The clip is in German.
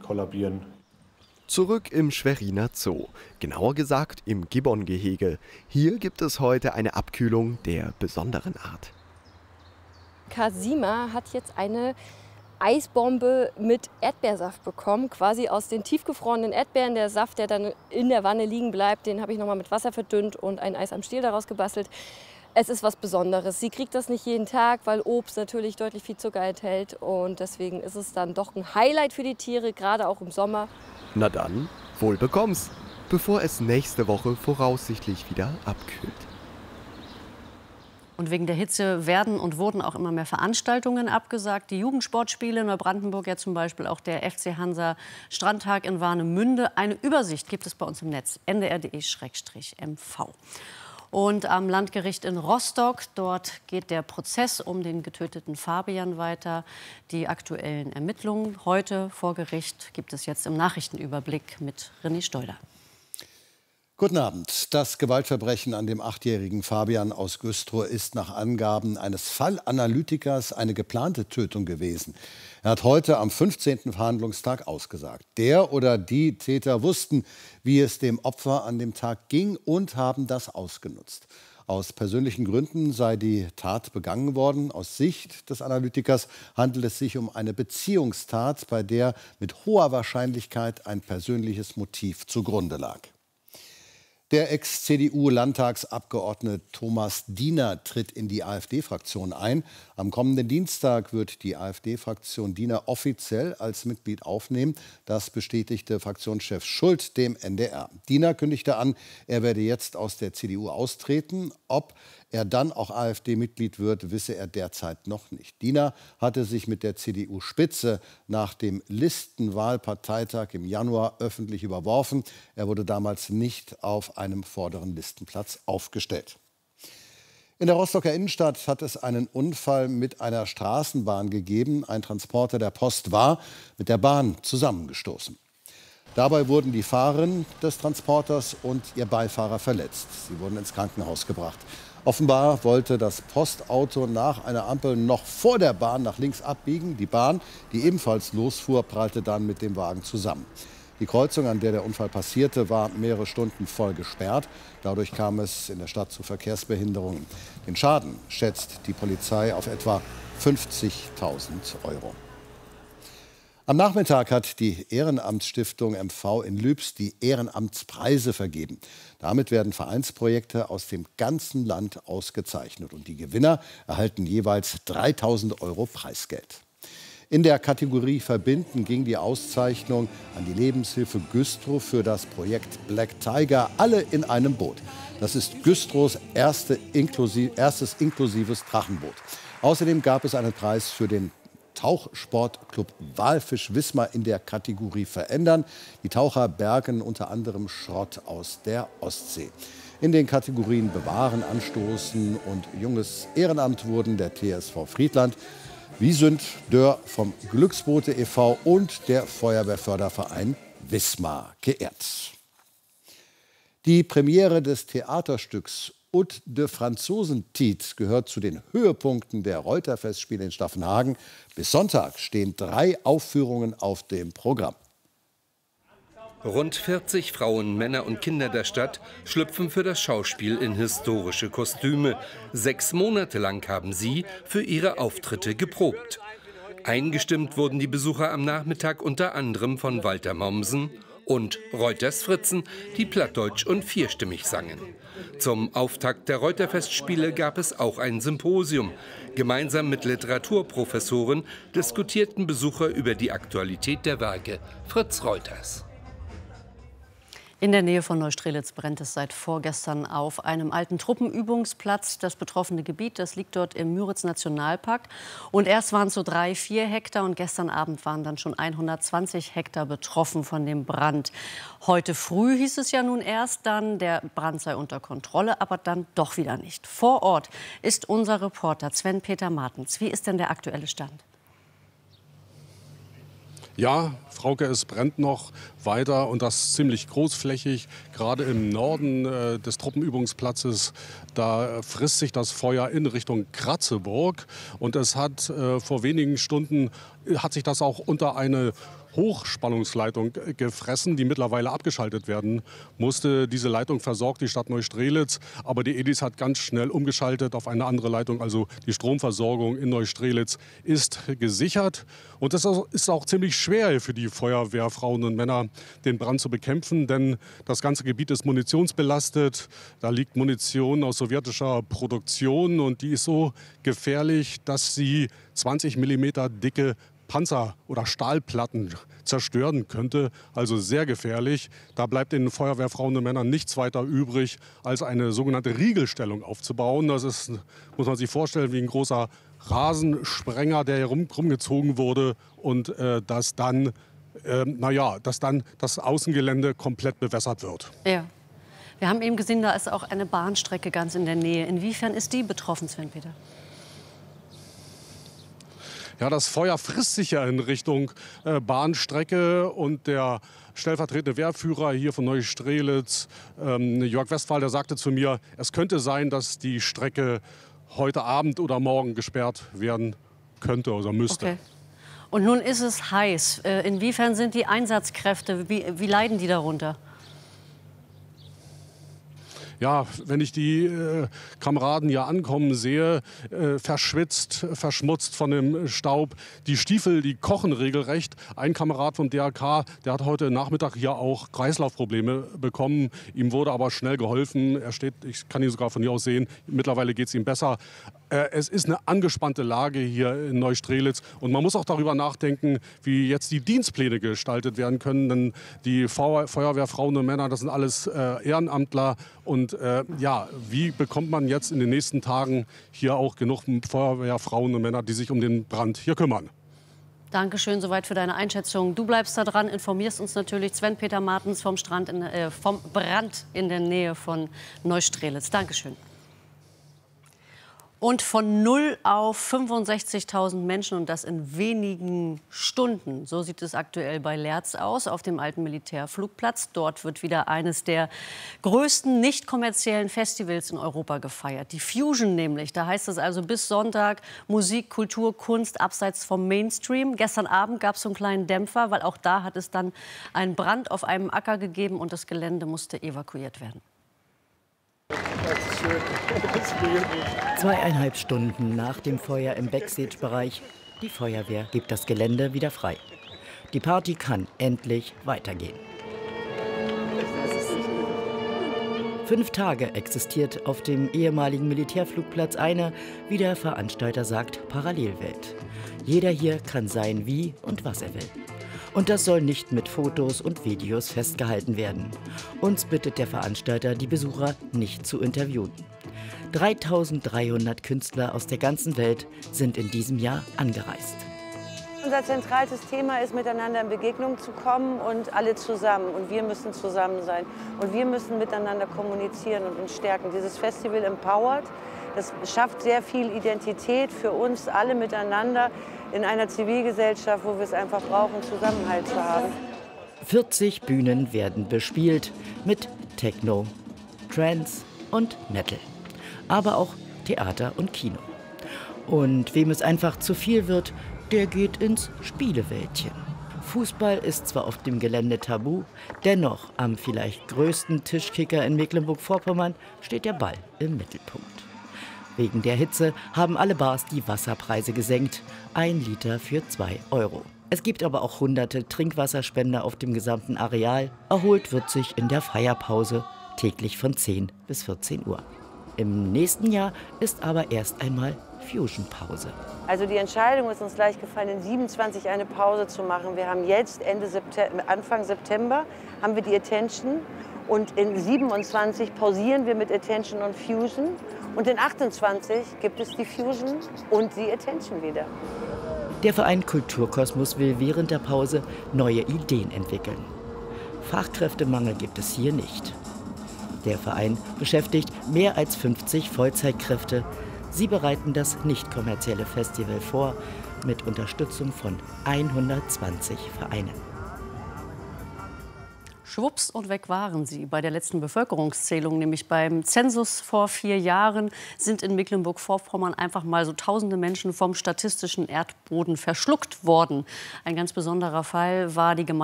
kollabieren. Zurück im Schweriner Zoo, genauer gesagt im Gibbon-Gehege. Hier gibt es heute eine Abkühlung der besonderen Art. Kasima hat jetzt eine Eisbombe mit Erdbeersaft bekommen, quasi aus den tiefgefrorenen Erdbeeren. Der Saft, der dann in der Wanne liegen bleibt, den habe ich nochmal mit Wasser verdünnt und ein Eis am Stiel daraus gebastelt. Es ist was Besonderes. Sie kriegt das nicht jeden Tag, weil Obst natürlich deutlich viel Zucker enthält. Und deswegen ist es dann doch ein Highlight für die Tiere, gerade auch im Sommer. Na dann, wohl bekomm's, bevor es nächste Woche voraussichtlich wieder abkühlt. Und wegen der Hitze werden und wurden auch immer mehr Veranstaltungen abgesagt. Die Jugendsportspiele in Neubrandenburg, ja zum Beispiel auch der FC Hansa Strandtag in Warnemünde. Eine Übersicht gibt es bei uns im Netz, ndr.de/mv. Und am Landgericht in Rostock, dort geht der Prozess um den getöteten Fabian weiter. Die aktuellen Ermittlungen heute vor Gericht gibt es jetzt im Nachrichtenüberblick mit René Steuder. Guten Abend. Das Gewaltverbrechen an dem 8-jährigen Fabian aus Güstrow ist nach Angaben eines Fallanalytikers eine geplante Tötung gewesen. Er hat heute am 15. Verhandlungstag ausgesagt. Der oder die Täter wussten, wie es dem Opfer an dem Tag ging und haben das ausgenutzt. Aus persönlichen Gründen sei die Tat begangen worden. Aus Sicht des Analytikers handelt es sich um eine Beziehungstat, bei der mit hoher Wahrscheinlichkeit ein persönliches Motiv zugrunde lag. Der Ex-CDU-Landtagsabgeordnete Thomas Diener tritt in die AfD-Fraktion ein. Am kommenden Dienstag wird die AfD-Fraktion Diener offiziell als Mitglied aufnehmen. Das bestätigte Fraktionschef Schult dem NDR. Diener kündigte an, er werde jetzt aus der CDU austreten. Ob er dann auch AfD-Mitglied wird, wisse er derzeit noch nicht. Diener hatte sich mit der CDU-Spitze nach dem Listenwahlparteitag im Januar öffentlich überworfen. Er wurde damals nicht auf einem vorderen Listenplatz aufgestellt. In der Rostocker Innenstadt hat es einen Unfall mit einer Straßenbahn gegeben. Ein Transporter der Post war mit der Bahn zusammengestoßen. Dabei wurden die Fahrerin des Transporters und ihr Beifahrer verletzt. Sie wurden ins Krankenhaus gebracht. Offenbar wollte das Postauto nach einer Ampel noch vor der Bahn nach links abbiegen. Die Bahn, die ebenfalls losfuhr, prallte dann mit dem Wagen zusammen. Die Kreuzung, an der der Unfall passierte, war mehrere Stunden voll gesperrt. Dadurch kam es in der Stadt zu Verkehrsbehinderungen. Den Schaden schätzt die Polizei auf etwa 50.000 Euro. Am Nachmittag hat die Ehrenamtsstiftung MV in Lübs die Ehrenamtspreise vergeben. Damit werden Vereinsprojekte aus dem ganzen Land ausgezeichnet. Und die Gewinner erhalten jeweils 3.000 Euro Preisgeld. In der Kategorie Verbinden ging die Auszeichnung an die Lebenshilfe Güstrow für das Projekt Black Tiger, alle in einem Boot. Das ist Güstrows erstes inklusives Drachenboot. Außerdem gab es einen Preis für den Tauchsportclub Walfisch Wismar in der Kategorie Verändern. Die Taucher bergen unter anderem Schrott aus der Ostsee. In den Kategorien Bewahren, Anstoßen und Junges Ehrenamt wurden der TSV Friedland, Wiesünd, Dörr vom Glücksboote e.V. und der Feuerwehrförderverein Wismar geehrt. Die Premiere des Theaterstücks Oud de Franzosentiet gehört zu den Höhepunkten der Reuterfestspiele in Staffenhagen. Bis Sonntag stehen 3 Aufführungen auf dem Programm. Rund 40 Frauen, Männer und Kinder der Stadt schlüpfen für das Schauspiel in historische Kostüme. 6 Monate lang haben sie für ihre Auftritte geprobt. Eingestimmt wurden die Besucher am Nachmittag unter anderem von Walter Mommsen und Reuters Fritzen, die plattdeutsch und vierstimmig sangen. Zum Auftakt der Reuterfestspiele gab es auch ein Symposium. Gemeinsam mit Literaturprofessoren diskutierten Besucher über die Aktualität der Werke Fritz Reuters. In der Nähe von Neustrelitz brennt es seit vorgestern auf einem alten Truppenübungsplatz. Das betroffene Gebiet, das liegt dort im Müritz-Nationalpark. Und erst waren es so 3-4 Hektar und gestern Abend waren dann schon 120 Hektar betroffen von dem Brand. Heute früh hieß es ja nun erst dann, der Brand sei unter Kontrolle, aber dann doch wieder nicht. Vor Ort ist unser Reporter Sven-Peter Martens. Wie ist denn der aktuelle Stand? Ja, Frauke, es brennt noch weiter und das ziemlich großflächig. Gerade im Norden des Truppenübungsplatzes, da frisst sich das Feuer in Richtung Kratzeburg. Und es hat vor wenigen Stunden hat sich das auch unter eine Hochspannungsleitung gefressen, die mittlerweile abgeschaltet werden musste. Diese Leitung versorgt die Stadt Neustrelitz, aber die EDIS hat ganz schnell umgeschaltet auf eine andere Leitung. Also die Stromversorgung in Neustrelitz ist gesichert. Und es ist auch ziemlich schwer für die Feuerwehrfrauen und Männer, den Brand zu bekämpfen, denn das ganze Gebiet ist munitionsbelastet. Da liegt Munition aus sowjetischer Produktion und die ist so gefährlich, dass sie 20 mm dicke Panzer- oder Stahlplatten zerstören könnte. Also sehr gefährlich. Da bleibt den Feuerwehrfrauen und Männern nichts weiter übrig, als eine sogenannte Riegelstellung aufzubauen. Das ist, muss man sich vorstellen, wie ein großer Rasensprenger, der hier rumgezogen wurde und dass dann das Außengelände komplett bewässert wird. Ja. Wir haben eben gesehen, da ist auch eine Bahnstrecke ganz in der Nähe. Inwiefern ist die betroffen, Sven-Peter? Ja, das Feuer frisst sich ja in Richtung Bahnstrecke und der stellvertretende Wehrführer hier von Neustrelitz, Jörg Westphal, der sagte zu mir, es könnte sein, dass die Strecke heute Abend oder morgen gesperrt werden könnte oder müsste. Okay. Und nun ist es heiß. Inwiefern sind die Einsatzkräfte, wie leiden die darunter? Ja, wenn ich die Kameraden hier ankommen sehe, verschwitzt, verschmutzt von dem Staub. Die Stiefel, die kochen regelrecht. Ein Kamerad vom DRK, der hat heute Nachmittag hier auch Kreislaufprobleme bekommen. Ihm wurde aber schnell geholfen. Er steht, ich kann ihn sogar von hier aus sehen, mittlerweile geht es ihm besser. Es ist eine angespannte Lage hier in Neustrelitz und man muss auch darüber nachdenken, wie jetzt die Dienstpläne gestaltet werden können. Denn die Feuerwehrfrauen und Männer, das sind alles Ehrenamtler. Und ja, wie bekommt man jetzt in den nächsten Tagen hier auch genug Feuerwehrfrauen und Männer, die sich um den Brand hier kümmern? Dankeschön soweit für deine Einschätzung. Du bleibst da dran, informierst uns natürlich. Sven-Peter Martens vom Brand in der Nähe von Neustrelitz. Dankeschön. Und von 0 auf 65.000 Menschen und das in wenigen Stunden. So sieht es aktuell bei Lerz aus, auf dem alten Militärflugplatz. Dort wird wieder eines der größten nicht kommerziellen Festivals in Europa gefeiert. Die Fusion nämlich. Da heißt es also bis Sonntag Musik, Kultur, Kunst abseits vom Mainstream. Gestern Abend gab es so einen kleinen Dämpfer, weil auch da hat es dann einen Brand auf einem Acker gegeben und das Gelände musste evakuiert werden. 2,5 Stunden nach dem Feuer im Backstage-Bereich. Die Feuerwehr gibt das Gelände wieder frei. Die Party kann endlich weitergehen. 5 Tage existiert auf dem ehemaligen Militärflugplatz eine, wie der Veranstalter sagt, Parallelwelt. Jeder hier kann sein, wie und was er will. Und das soll nicht mit Fotos und Videos festgehalten werden. Uns bittet der Veranstalter, die Besucher nicht zu interviewen. 3.300 Künstler aus der ganzen Welt sind in diesem Jahr angereist. Unser zentrales Thema ist, miteinander in Begegnung zu kommen und alle zusammen. Und wir müssen zusammen sein. Und wir müssen miteinander kommunizieren und uns stärken. Dieses Festival empowert. Das schafft sehr viel Identität für uns alle miteinander in einer Zivilgesellschaft, wo wir es einfach brauchen, Zusammenhalt zu haben. 40 Bühnen werden bespielt mit Techno, Trance und Metal. Aber auch Theater und Kino. Und wem es einfach zu viel wird, der geht ins Spielewäldchen. Fußball ist zwar auf dem Gelände tabu, dennoch am vielleicht größten Tischkicker in Mecklenburg-Vorpommern steht der Ball im Mittelpunkt. Wegen der Hitze haben alle Bars die Wasserpreise gesenkt. 1 Liter für 2 €. Es gibt aber auch hunderte Trinkwasserspender auf dem gesamten Areal. Erholt wird sich in der Feierpause, täglich von 10 bis 14 Uhr. Im nächsten Jahr ist aber erst einmal Fusion-Pause. Also die Entscheidung ist uns leicht gefallen, in 27 eine Pause zu machen. Wir haben jetzt Anfang September haben wir die Attention und in 27 pausieren wir mit Attention und Fusion. Und in 28 gibt es die Fusion und die Attention wieder. Der Verein Kulturkosmos will während der Pause neue Ideen entwickeln. Fachkräftemangel gibt es hier nicht. Der Verein beschäftigt mehr als 50 Vollzeitkräfte. Sie bereiten das nicht kommerzielle Festival vor, mit Unterstützung von 120 Vereinen. Schwupps und weg waren sie. Bei der letzten Bevölkerungszählung, nämlich beim Zensus vor 4 Jahren, sind in Mecklenburg-Vorpommern einfach mal so tausende Menschen vom statistischen Erdboden verschluckt worden. Ein ganz besonderer Fall war die Gemeinde